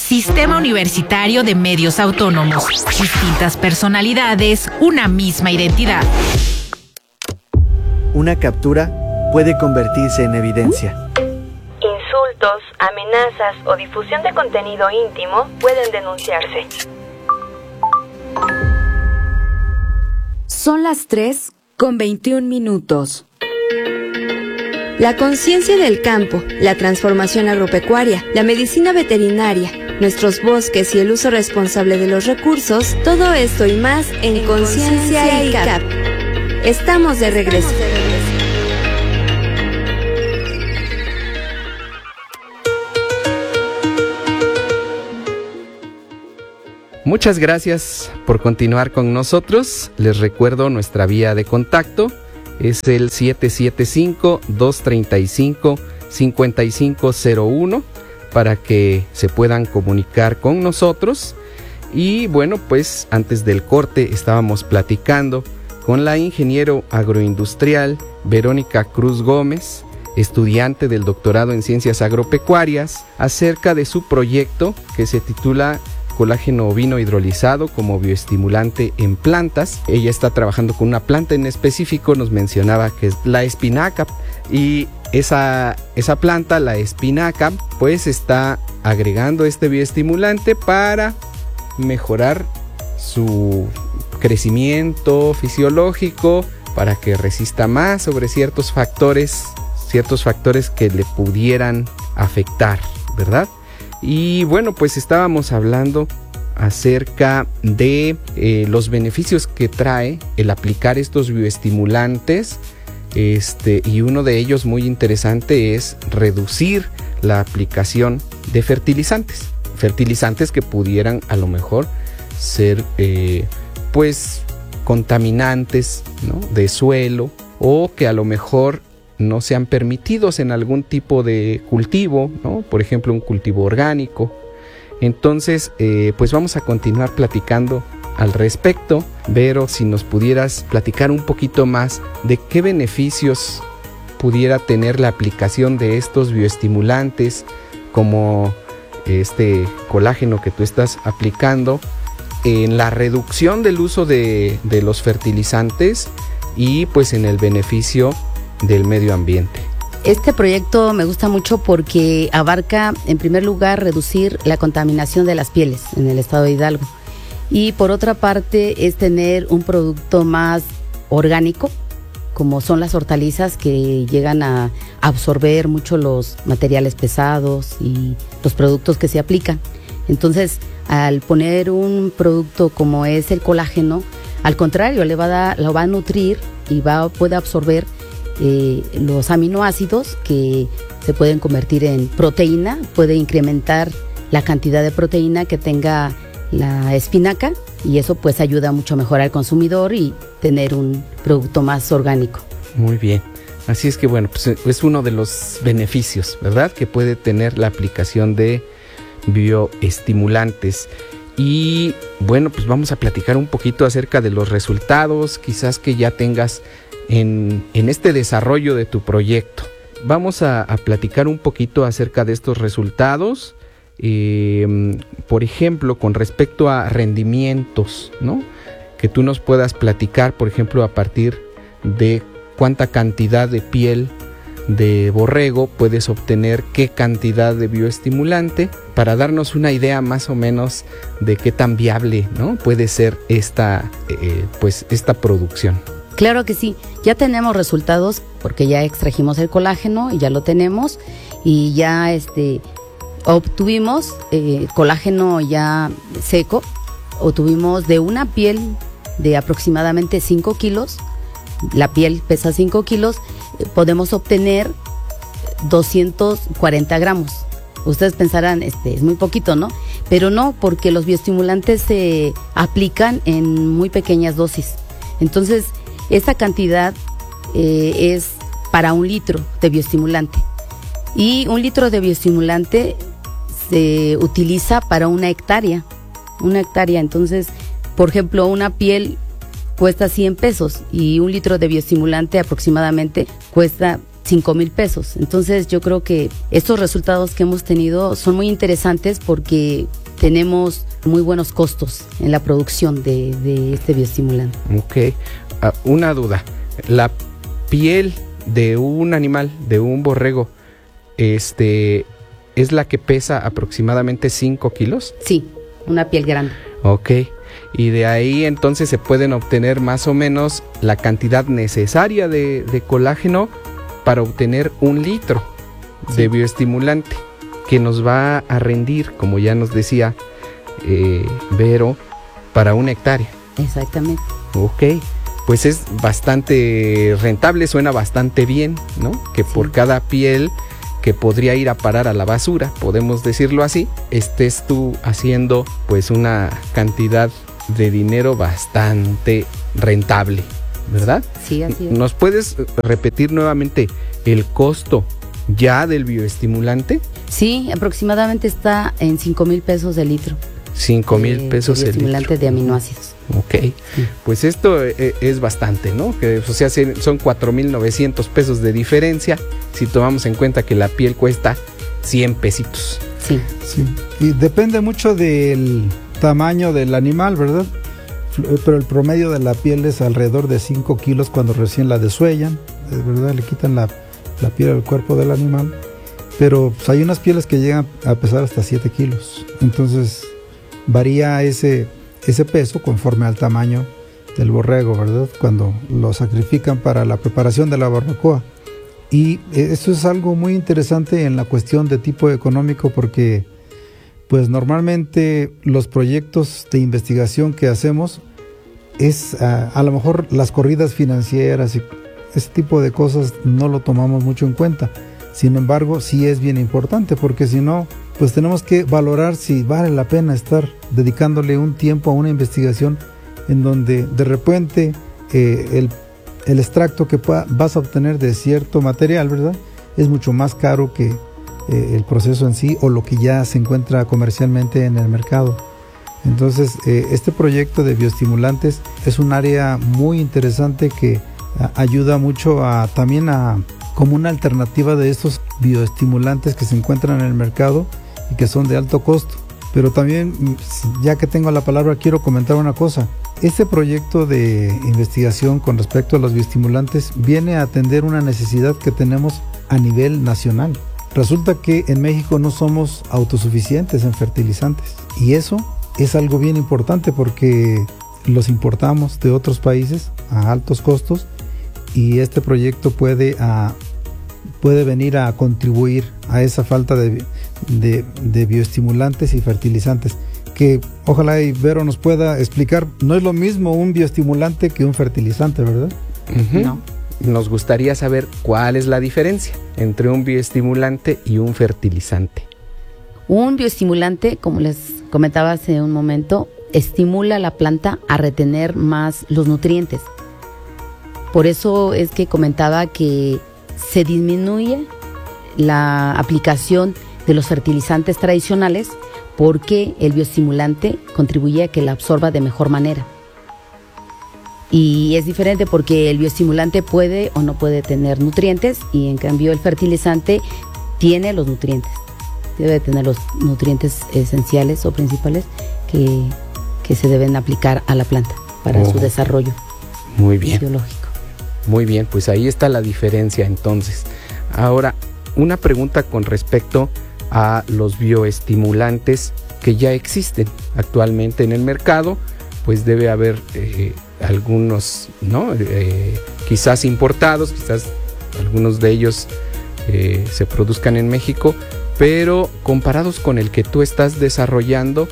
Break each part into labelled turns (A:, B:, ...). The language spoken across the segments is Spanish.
A: Sistema Universitario de Medios Autónomos. Distintas personalidades, una misma identidad.
B: Una captura puede convertirse en evidencia.
C: Insultos, amenazas o difusión de contenido íntimo pueden denunciarse.
D: Son las 3:21. La conciencia del campo, la transformación agropecuaria, la medicina veterinaria, nuestros bosques y el uso responsable de los recursos, todo esto y más en Conciencia ICAP. Estamos de regreso.
E: Muchas gracias por continuar con nosotros. Les recuerdo nuestra vía de contacto. Es el 775-235-5501 para que se puedan comunicar con nosotros. Y bueno, pues antes del corte estábamos platicando con la ingeniero agroindustrial Verónica Cruz Gómez, estudiante del doctorado en Ciencias Agropecuarias, acerca de su proyecto que se titula Colágeno ovino hidrolizado como bioestimulante en plantas. Ella está trabajando con una planta en específico, nos mencionaba que es la espinaca, y esa planta, la espinaca, pues está agregando este bioestimulante para mejorar su crecimiento fisiológico, para que resista más sobre ciertos factores que le pudieran afectar, ¿verdad? Y bueno, pues estábamos hablando acerca de los beneficios que trae el aplicar estos bioestimulantes, y uno de ellos muy interesante es reducir la aplicación de fertilizantes que pudieran a lo mejor ser pues contaminantes, ¿no?, de suelo, o que a lo mejor no sean permitidos en algún tipo de cultivo, ¿no? Por ejemplo, un cultivo orgánico. Entonces, pues vamos a continuar platicando al respecto. Vero, si nos pudieras platicar un poquito más de qué beneficios pudiera tener la aplicación de estos bioestimulantes, como este colágeno que tú estás aplicando, en la reducción del uso de los fertilizantes y pues en el beneficio del medio ambiente.
F: Este proyecto me gusta mucho porque abarca, en primer lugar, reducir la contaminación de las pieles en el estado de Hidalgo, y por otra parte es tener un producto más orgánico, como son las hortalizas, que llegan a absorber mucho los materiales pesados y los productos que se aplican. Entonces, al poner un producto como es el colágeno, al contrario, lo va a nutrir y puede absorber los aminoácidos que se pueden convertir en proteína, puede incrementar la cantidad de proteína que tenga la espinaca, y eso pues ayuda mucho mejor al consumidor y tener un producto más orgánico.
E: Muy bien, así es que bueno, pues es uno de los beneficios, ¿verdad?, que puede tener la aplicación de bioestimulantes. Y bueno, pues vamos a platicar un poquito acerca de los resultados, quizás que ya tengas en este desarrollo de tu proyecto. Vamos a platicar un poquito acerca de estos resultados, por ejemplo, con respecto a rendimientos, ¿no?, que tú nos puedas platicar, por ejemplo, a partir de cuánta cantidad de piel de borrego puedes obtener, qué cantidad de bioestimulante, para darnos una idea más o menos de qué tan viable, ¿no?, puede ser esta producción.
F: Claro que sí, ya tenemos resultados porque ya extrajimos el colágeno y ya lo tenemos, y ya obtuvimos colágeno ya seco, obtuvimos de una piel de aproximadamente 5 kilos, la piel pesa 5 kilos, podemos obtener 240 gramos. Ustedes pensarán, es muy poquito, ¿no? Pero no, porque los bioestimulantes se aplican en muy pequeñas dosis. Entonces, esta cantidad es para 1 litro de bioestimulante. Y 1 litro de bioestimulante se utiliza para 1 hectárea. 1 hectárea, entonces, por ejemplo, una piel cuesta 100 pesos y 1 litro de bioestimulante aproximadamente cuesta 5,000 pesos. Entonces yo creo que estos resultados que hemos tenido son muy interesantes porque tenemos muy buenos costos en la producción de este bioestimulante.
E: Ok, una duda, la piel de un animal, de un borrego, es la que pesa aproximadamente 5 kilos.
F: Sí, una piel grande.
E: Ok, y de ahí entonces se pueden obtener más o menos la cantidad necesaria de colágeno para obtener 1 litro de bioestimulante, que nos va a rendir, como ya nos decía Vero, para 1 hectárea.
F: Exactamente.
E: Ok, pues es bastante rentable, suena bastante bien, ¿no? Que sí, por cada piel que podría ir a parar a la basura, podemos decirlo así, estés tú haciendo pues una cantidad de dinero bastante rentable, ¿verdad?
F: Sí, así es.
E: ¿Nos puedes repetir nuevamente el costo ya del bioestimulante?
F: Sí, aproximadamente está en 5,000 pesos el litro.
E: 5,000 pesos el litro.
F: Bioestimulante de aminoácidos.
E: Ok, sí. Pues esto es bastante, ¿no? Que, o sea, son 4,900 pesos de diferencia si tomamos en cuenta que la piel cuesta 100 pesitos.
F: Sí.
G: Sí. Y depende mucho del tamaño del animal, ¿verdad? Pero el promedio de la piel es alrededor de 5 kilos cuando recién la desuellan, ¿verdad? Le quitan la piel del cuerpo del animal. Pero pues, hay unas pieles que llegan a pesar hasta 7 kilos. Entonces varía ese peso conforme al tamaño del borrego, ¿verdad? Cuando lo sacrifican para la preparación de la barbacoa. Y eso es algo muy interesante en la cuestión de tipo económico porque pues normalmente los proyectos de investigación que hacemos es a lo mejor las corridas financieras y ese tipo de cosas no lo tomamos mucho en cuenta. Sin embargo, sí es bien importante porque si no, pues tenemos que valorar si vale la pena estar dedicándole un tiempo a una investigación en donde de repente el extracto que vas a obtener de cierto material, ¿verdad? Es mucho más caro que el proceso en sí o lo que ya se encuentra comercialmente en el mercado. Entonces, este proyecto de bioestimulantes es un área muy interesante que ayuda mucho también como una alternativa de estos bioestimulantes que se encuentran en el mercado y que son de alto costo. Pero también, ya que tengo la palabra, quiero comentar una cosa. Este proyecto de investigación con respecto a los bioestimulantes viene a atender una necesidad que tenemos a nivel nacional. Resulta que en México no somos autosuficientes en fertilizantes y eso es algo bien importante porque los importamos de otros países a altos costos y este proyecto puede venir a contribuir a esa falta de bioestimulantes y fertilizantes que ojalá y Vero nos pueda explicar. No es lo mismo un bioestimulante que un fertilizante, ¿verdad?
E: Uh-huh. No. Nos gustaría saber cuál es la diferencia entre un bioestimulante y un fertilizante.
F: Un bioestimulante, como les comentaba hace un momento, estimula a la planta a retener más los nutrientes. Por eso es que comentaba que se disminuye la aplicación de los fertilizantes tradicionales porque el bioestimulante contribuye a que la absorba de mejor manera. Y es diferente porque el bioestimulante puede o no puede tener nutrientes y en cambio el fertilizante tiene los nutrientes. Debe tener los nutrientes esenciales o principales que se deben aplicar a la planta para su desarrollo biológico.
E: Muy bien, pues ahí está la diferencia entonces. Ahora, una pregunta con respecto a los bioestimulantes que ya existen actualmente en el mercado, pues debe haber algunos, ¿no? Quizás importados, quizás algunos de ellos se produzcan en México, pero comparados con el que tú estás desarrollando,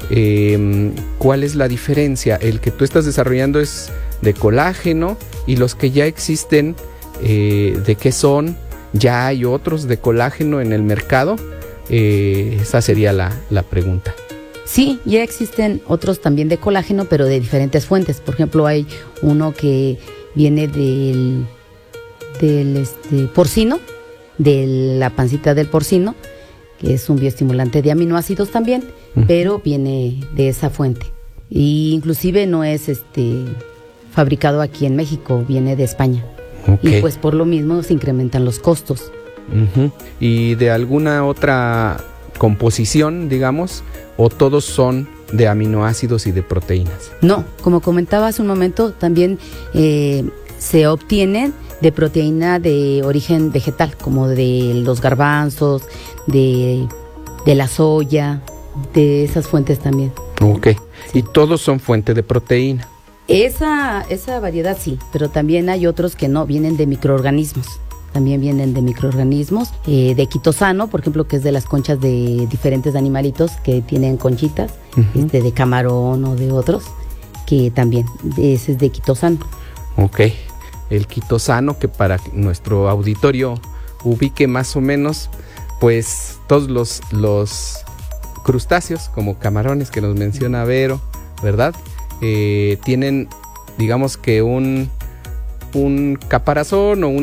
E: ¿cuál es la diferencia? El que tú estás desarrollando es de colágeno y los que ya existen, ¿de qué son? ¿Ya hay otros de colágeno en el mercado? Esa sería la pregunta.
F: Sí, ya existen otros también de colágeno, pero de diferentes fuentes. Por ejemplo, hay uno que viene del porcino, de la pancita del porcino, que es un bioestimulante de aminoácidos también, pero viene de esa fuente. Y inclusive no es fabricado aquí en México, viene de España. Y pues por lo mismo se incrementan los costos.
E: Uh-huh. ¿Y de alguna otra composición, digamos, o todos son de aminoácidos y de proteínas?
F: No, como comentaba hace un momento, también se obtienen de proteína de origen vegetal, como de los garbanzos, de la soya, de esas fuentes también.
E: Ok, sí. Y todos son fuente de proteína.
F: Esa variedad sí, pero también hay otros que no, vienen de microorganismos. También vienen de microorganismos, de quitosano, por ejemplo, que es de las conchas de diferentes animalitos que tienen conchitas, uh-huh. De camarón o de otros, que también, ese es de quitosano.
E: Ok, el quitosano, que para nuestro auditorio ubique más o menos, pues todos los crustáceos, como camarones que nos menciona Vero, ¿verdad? Tienen, digamos que un caparazón o un